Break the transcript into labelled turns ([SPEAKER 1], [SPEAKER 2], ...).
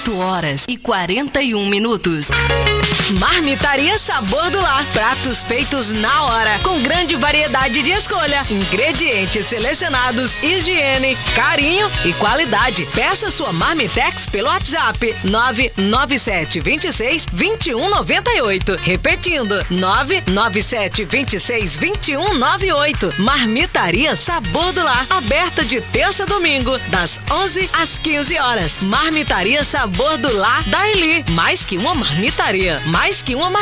[SPEAKER 1] 8h41.
[SPEAKER 2] Marmitaria Sabor do Lar. Pratos feitos na hora, com grande variedade de escolha, ingredientes selecionados, higiene, carinho e qualidade. Peça sua Marmitex pelo WhatsApp 997 26 21 98. Repetindo, 997 26 21 98. Marmitaria Sabor do Lar. Aberta de terça a domingo, das 11 às 15 horas. Marmitaria Sabor do Lar da Eli. Mais que uma marmitaria, mais que uma